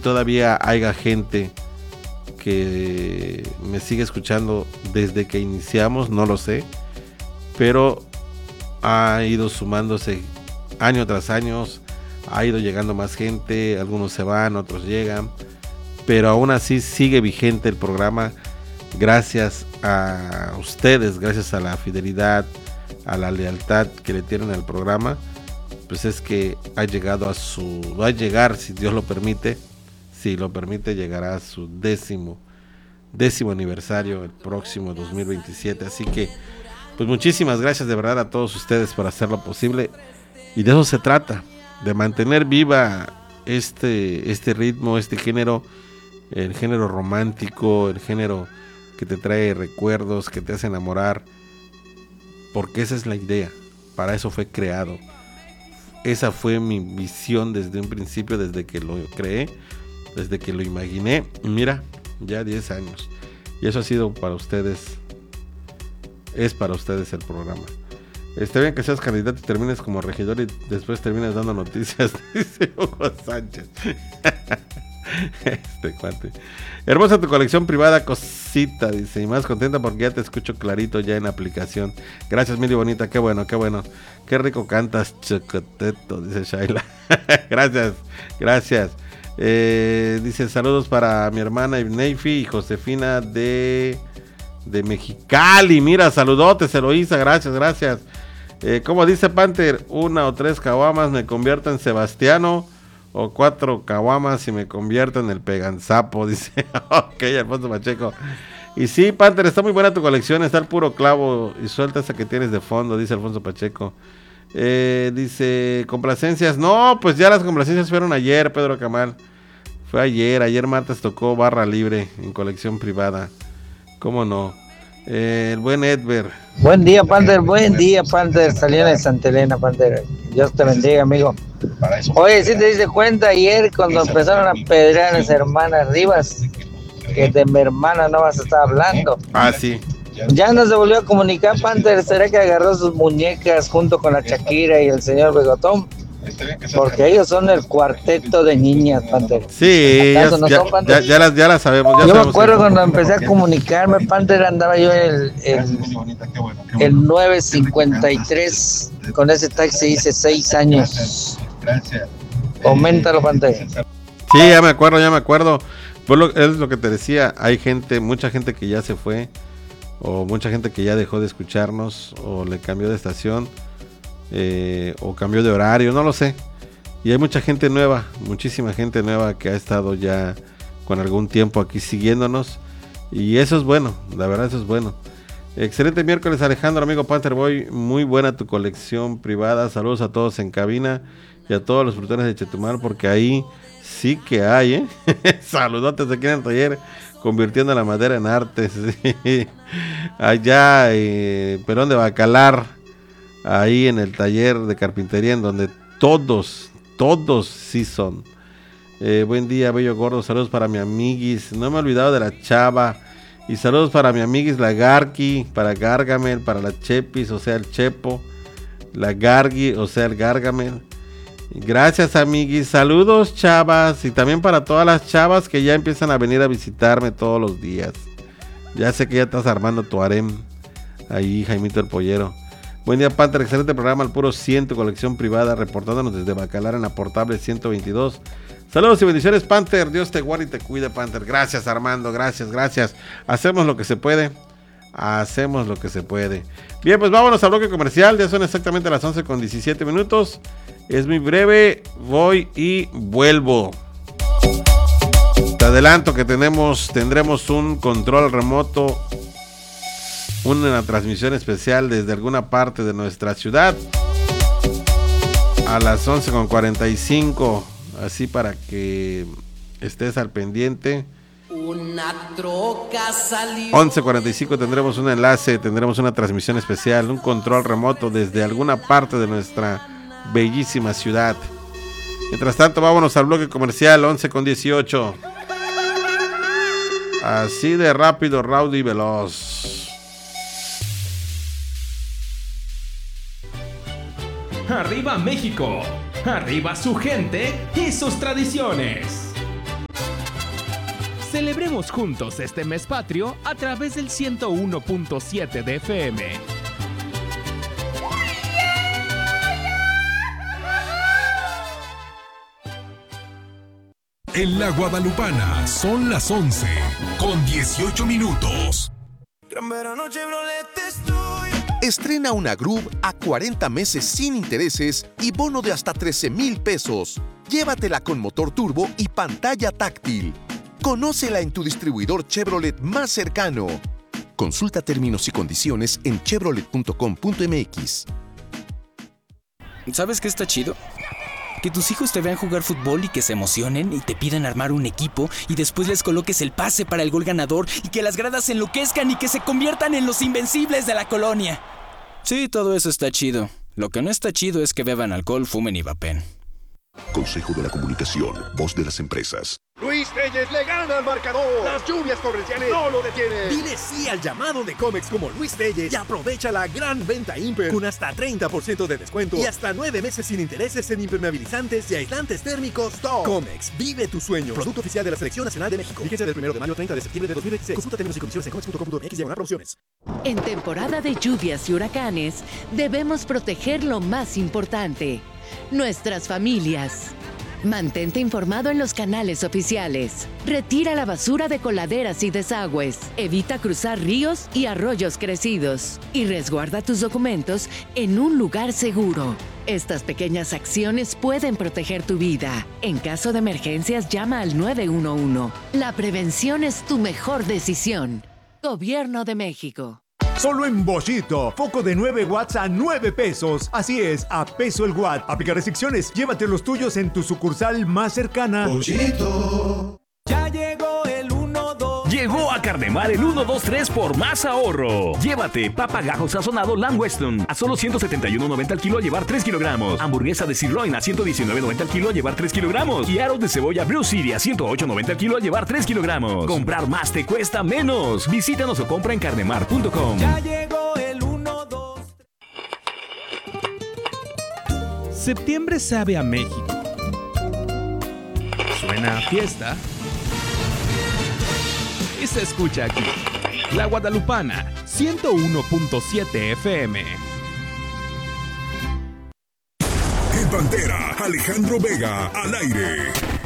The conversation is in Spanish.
todavía haya gente que me sigue escuchando desde que iniciamos, no lo sé, pero ha ido sumándose año tras año, ha ido llegando más gente, algunos se van, otros llegan, pero aún así sigue vigente el programa gracias a ustedes, gracias a la fidelidad, a la lealtad que le tienen al programa. Pues es que va a llegar, si Dios lo permite, si lo permite, llegará a su décimo aniversario el próximo 2027. Así que, pues muchísimas gracias de verdad a todos ustedes por hacerlo posible. Y de eso se trata, de mantener viva este ritmo, este género, el género romántico, el género que te trae recuerdos, que te hace enamorar, porque esa es la idea, para eso fue creado. Esa fue mi visión desde un principio, desde que lo creé, desde que lo imaginé. Y mira, ya 10 años. Y eso ha sido para ustedes. Es para ustedes el programa. Está bien que seas candidato y termines como regidor y después termines dando noticias, dice Hugo Sánchez. Cuate. Hermosa tu colección privada, cosita, dice. Y más contenta porque ya te escucho clarito ya en aplicación. Gracias, Mili bonita, qué bueno. Qué rico cantas, Chocoteto, dice Shaila. Gracias. Dice saludos para mi hermana Neifi y Josefina de Mexicali. Mira, saludotes, Eloísa, gracias. Como dice Panther, 1 o 3 caguamas me convierto en Sebastiano, o 4 caguamas y me convierto en el Peganzapo, dice. Ok, Alfonso Pacheco. Y sí, Panther, está muy buena tu colección, está el puro clavo y suelta esa que tienes de fondo, dice Alfonso Pacheco. Dice, complacencias. No, pues ya las complacencias fueron ayer, Pedro Camal. Fue ayer martes tocó barra libre en colección privada. ¿Cómo no? El buen Edber. Buen día, Panther. Saliendo de Santa Elena, Panther. Dios te bendiga, amigo. Oye, si te diste cuenta ayer cuando empezaron a pedrear a esa hermana Rivas, que de mi hermana no vas a estar hablando. Ah, sí. Ya no se volvió a comunicar, Panther. ¿Será que agarró sus muñecas junto con la Shakira y el señor Bigotón? Porque ellos son el cuarteto de niñas, Panther. Sí, ya las sabemos. Yo me acuerdo cuando empecé a comunicarme, Panther, andaba yo en el 953. Con ese taxi hice 6 años. Coméntalo, Panther. Sí, ya me acuerdo. Pues es lo que te decía, hay mucha gente que ya se fue, o mucha gente que ya dejó de escucharnos, o le cambió de estación, o cambió de horario, no lo sé. Y hay mucha gente nueva, muchísima gente nueva que ha estado ya con algún tiempo aquí siguiéndonos. Y eso es bueno, la verdad eso es bueno. Excelente miércoles, Alejandro, amigo Panther Boy. Muy buena tu colección privada. Saludos a todos en cabina y a todos los frutones de Chetumal, porque ahí sí que hay, Saludotes aquí en el taller, convirtiendo la madera en arte. Sí. Allá, Perón de Bacalar, ahí en el taller de carpintería, en donde todos sí son. Buen día, bello gordo. Saludos para mi amiguis. No me he olvidado de la Chava. Y saludos para mi amiguis, la Garqui, para Gargamel, para la Chepis, o sea, el Chepo. La Gargi, o sea, el Gargamel. Gracias, amiguis. Saludos, chavas. Y también para todas las chavas que ya empiezan a venir a visitarme todos los días. Ya sé que ya estás armando tu harem. Ahí, Jaimito el Pollero. Buen día, Panther. Excelente programa, al puro 100, colección privada, reportándonos desde Bacalar en la portable 122. Saludos y bendiciones, Panther. Dios te guarde y te cuide, Panther. Gracias, Armando. Gracias. Hacemos lo que se puede. Bien, pues vámonos al bloque comercial. Ya son exactamente las 11:17. Es muy breve. Voy y vuelvo. Te adelanto que tendremos un control remoto, una transmisión especial desde alguna parte de nuestra ciudad a las 11:45. Así para que estés al pendiente. Una troca salió. 11:45 tendremos un enlace, tendremos una transmisión especial, un control remoto desde alguna parte de nuestra bellísima ciudad. Mientras tanto, vámonos al bloque comercial, 11:18. Así de rápido, raudo y veloz. ¡Arriba México! ¡Arriba su gente y sus tradiciones! Celebremos juntos este mes patrio a través del 101.7 de FM. En la Guadalupana son las 11 con 18 minutos. Gran Verano Chevrolet estoy. Estrena una Groove a 40 meses sin intereses y bono de hasta 13,000 pesos. Llévatela con motor turbo y pantalla táctil. Conócela en tu distribuidor Chevrolet más cercano. Consulta términos y condiciones en chevrolet.com.mx. ¿Sabes qué está chido? Que tus hijos te vean jugar fútbol y que se emocionen y te pidan armar un equipo y después les coloques el pase para el gol ganador y que las gradas se enloquezcan y que se conviertan en los invencibles de la colonia. Sí, todo eso está chido. Lo que no está chido es que beban alcohol, fumen y vapen. Consejo de la Comunicación, voz de las empresas. Luis Telles le gana al marcador. Las lluvias torrenciales no lo detienen. Dile sí al llamado de Comex como Luis Telles y aprovecha la gran venta Imper con hasta 30% de descuento y hasta 9 meses sin intereses en impermeabilizantes y aislantes térmicos todo. Comex, vive tu sueño. Producto oficial de la Selección Nacional de México. Vigencia del 1 de mayo al 30 de septiembre de 2026. Consulta términos y condiciones en comex.com.mx/promociones. En temporada de lluvias y huracanes, debemos proteger lo más importante: nuestras familias. Mantente informado en los canales oficiales. Retira la basura de coladeras y desagües. Evita cruzar ríos y arroyos crecidos. Y resguarda tus documentos en un lugar seguro. Estas pequeñas acciones pueden proteger tu vida. En caso de emergencias, llama al 911. La prevención es tu mejor decisión. Gobierno de México. Solo en Boschito, foco de 9 watts a 9 pesos. Así es, a peso el watt. Aplica restricciones. Llévate los tuyos en tu sucursal más cercana. Boschito. Ya llegó el 1-2. Llegó a Carnemar el 1-2-3 por más ahorro. Llévate papa gajo sazonado Lamb Weston a solo 171.90 al kilo a llevar 3 kilogramos. Hamburguesa de sirloin a 119.90 al kilo a llevar 3 kilogramos. Y aros de cebolla Blue City a 108.90 al kilo a llevar 3 kilogramos. Comprar más te cuesta menos. Visítanos o compra en carnemar.com. Ya llegó el 1-2. Septiembre sabe a México. Suena a fiesta. Y se escucha aquí. La Guadalupana, 101.7 FM. En Pantera, Alejandro Vega, al aire.